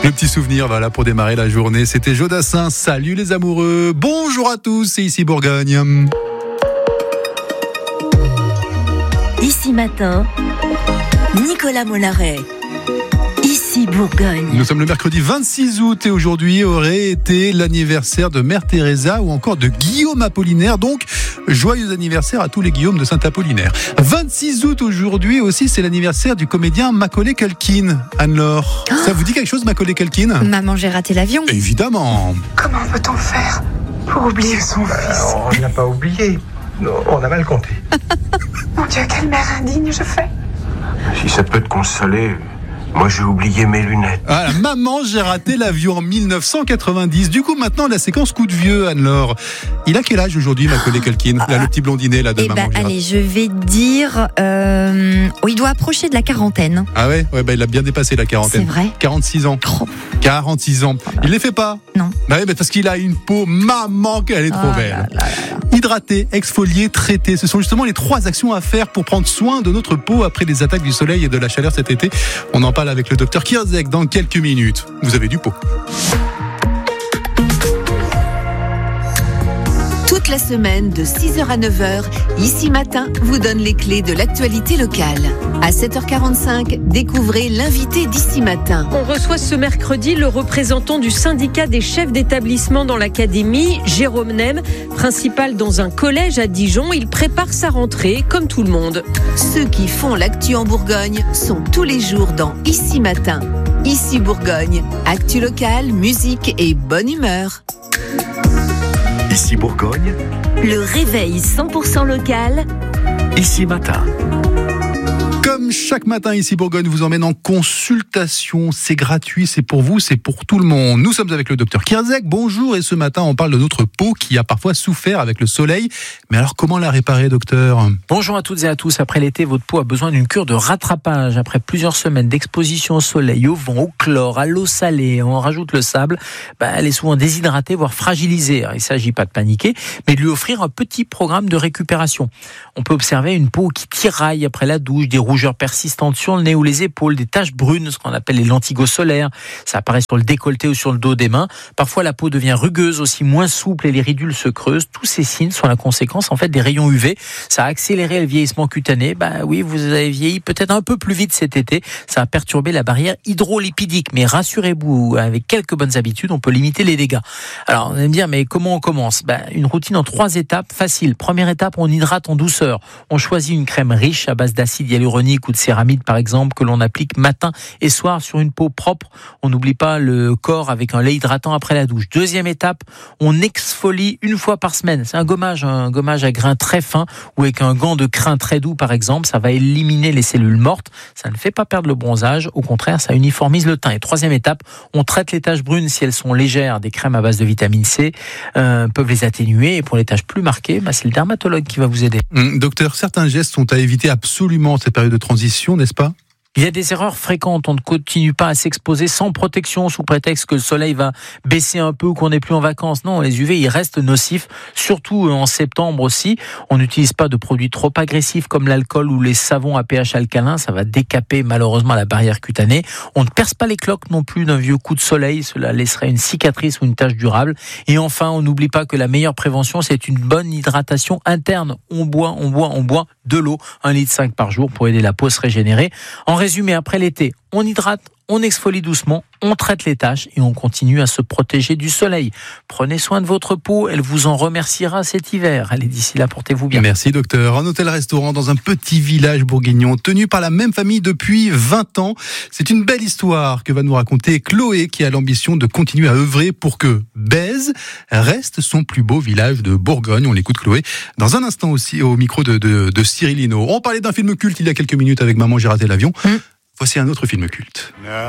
Le petit souvenir, voilà, pour démarrer la journée. C'était Jodassin. Salut les amoureux. Bonjour à tous, c'est ici Bourgogne. Ici matin, Nicolas Mollaret. Ici Bourgogne. Nous sommes le mercredi 26 août et aujourd'hui aurait été l'anniversaire de Mère Teresa ou encore de Guillaume Apollinaire. Donc, joyeux anniversaire à tous les Guillaumes de Saint-Apollinaire. 26 août aujourd'hui aussi, c'est l'anniversaire du comédien Macaulay Culkin. Anne-Laure, ça vous dit quelque chose, Macaulay Culkin ? Maman, j'ai raté l'avion. Évidemment. Comment peut-on faire pour oublier son fils ? On n'a pas oublié. On a mal compté. Mon Dieu, quelle mère indigne je fais. Si ça peut te consoler, moi j'ai oublié mes lunettes. Voilà, maman, j'ai raté l'avion en 1990. Du coup, maintenant, la séquence coup de vieux, Anne-Laure. Il a quel âge aujourd'hui, Macaulay Culkin ? Là, le petit blondinet là de maman. Allez, je vais dire... il doit approcher de la quarantaine. Ah ouais, il a bien dépassé la quarantaine. C'est vrai. 46 ans. 46 ans. Il les fait pas ? Non. Bah oui, parce qu'il a une peau, maman, qu'elle est trop belle. Hydrater, exfolier, traiter, ce sont justement les 3 actions à faire pour prendre soin de notre peau après les attaques du soleil et de la chaleur cet été. On en parle avec le docteur Kierzek dans quelques minutes. Vous avez du pot. Toute la semaine, de 6h à 9h, Ici Matin vous donne les clés de l'actualité locale. À 7h45, découvrez l'invité d'Ici Matin. On reçoit ce mercredi le représentant du syndicat des chefs d'établissement dans l'académie, Jérôme Nem, principal dans un collège à Dijon. Il prépare sa rentrée comme tout le monde. Ceux qui font l'actu en Bourgogne sont tous les jours dans Ici Matin. Ici Bourgogne, actu locale, musique et bonne humeur. Ici Bourgogne, Le réveil 100% local. Ici Matin. Comme chaque matin ici Bourgogne vous emmène en consultation, c'est gratuit, c'est pour vous, c'est pour tout le monde. Nous sommes avec le docteur Kierzek, bonjour, et ce matin on parle de notre peau qui a parfois souffert avec le soleil. Mais alors comment la réparer, docteur ? Bonjour à toutes et à tous, après l'été votre peau a besoin d'une cure de rattrapage. Après plusieurs semaines d'exposition au soleil, au vent, au chlore, à l'eau salée, on rajoute le sable, elle est souvent déshydratée, voire fragilisée. Alors, il ne s'agit pas de paniquer, mais de lui offrir un petit programme de récupération. On peut observer une peau qui tiraille après la douche, des rougeurs persistantes sur le nez ou les épaules, des taches brunes, ce qu'on appelle les lentigos solaires. Ça apparaît sur le décolleté ou sur le dos des mains. Parfois, la peau devient rugueuse, aussi moins souple, et les ridules se creusent. Tous ces signes sont la conséquence en fait des rayons UV. Ça a accéléré le vieillissement cutané. Oui, vous avez vieilli peut-être un peu plus vite cet été. Ça a perturbé la barrière hydrolipidique. Mais rassurez-vous, avec quelques bonnes habitudes, on peut limiter les dégâts. Alors, on va me dire, mais comment on commence ? Une routine en 3 étapes, facile. Première étape, on hydrate en douceur. On choisit une crème riche à base d'acide hyaluronique ou de céramide par exemple, que l'on applique matin et soir sur une peau propre. On n'oublie pas le corps avec un lait hydratant après la douche. Deuxième étape, on exfolie 1 fois par semaine. C'est un gommage à grains très fins ou avec un gant de crin très doux par exemple. Ça va éliminer les cellules mortes. Ça ne fait pas perdre le bronzage. Au contraire, ça uniformise le teint. Et troisième étape, on traite les taches brunes si elles sont légères. Des crèmes à base de vitamine C peuvent les atténuer. Et pour les taches plus marquées, c'est le dermatologue qui va vous aider. Docteur, certains gestes sont à éviter absolument cette période de transition, n'est-ce pas ? Il y a des erreurs fréquentes. On ne continue pas à s'exposer sans protection sous prétexte que le soleil va baisser un peu ou qu'on n'est plus en vacances. Non, les UV, ils restent nocifs, surtout en septembre aussi. On n'utilise pas de produits trop agressifs comme l'alcool ou les savons à pH alcalin. Ça va décaper malheureusement la barrière cutanée. On ne perce pas les cloques non plus d'un vieux coup de soleil. Cela laisserait une cicatrice ou une tache durable. Et enfin, on n'oublie pas que la meilleure prévention, c'est une bonne hydratation interne. On boit de l'eau, 1,5 litre par jour pour aider la peau à se régénérer. En résumé, après l'été, on hydrate, on exfolie doucement, on traite les taches et on continue à se protéger du soleil. Prenez soin de votre peau, elle vous en remerciera cet hiver. Allez, d'ici là, portez-vous bien. Merci docteur. Un hôtel-restaurant dans un petit village bourguignon, tenu par la même famille depuis 20 ans. C'est une belle histoire que va nous raconter Chloé, qui a l'ambition de continuer à œuvrer pour que Bèze reste son plus beau village de Bourgogne. On l'écoute, Chloé, dans un instant aussi au micro de Cyril Hinault. On parlait d'un film culte il y a quelques minutes avec Maman, j'ai raté l'avion. Voici un autre film culte.